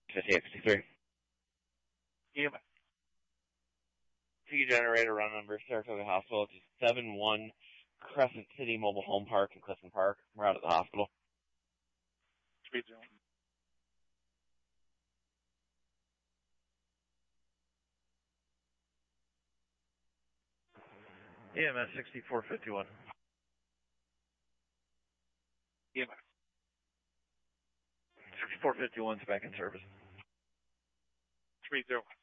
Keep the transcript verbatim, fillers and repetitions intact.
fifty-eight fifty-three. E M S. T generator run number, Saratoga Hospital, to seven one Crescent City Mobile Home Park in Clifton Park. We're out at the hospital. three zero. E M S sixty-four fifty-one. E M S. sixty-four fifty-one's back in service. three zero.